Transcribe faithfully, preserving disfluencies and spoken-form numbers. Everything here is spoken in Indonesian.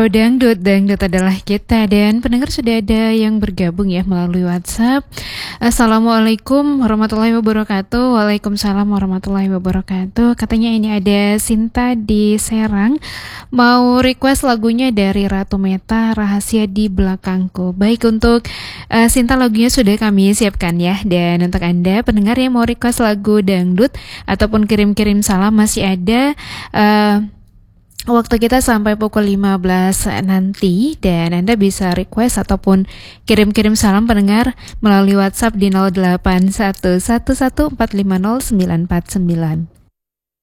Dangdut, Dangdut adalah kita. Dan pendengar sudah ada yang bergabung ya melalui WhatsApp. Assalamualaikum warahmatullahi wabarakatuh. Waalaikumsalam warahmatullahi wabarakatuh. Katanya ini ada Sinta di Serang, mau request lagunya dari Ratu Meta, Rahasia di Belakangku. Baik, untuk uh, Sinta, lagunya sudah kami siapkan ya. Dan untuk Anda pendengar yang mau request lagu dangdut ataupun kirim-kirim salam, masih ada uh, waktu kita sampai pukul lima belas nanti, dan Anda bisa request ataupun kirim-kirim salam pendengar melalui WhatsApp di nol delapan satu satu satu empat lima nol sembilan empat sembilan.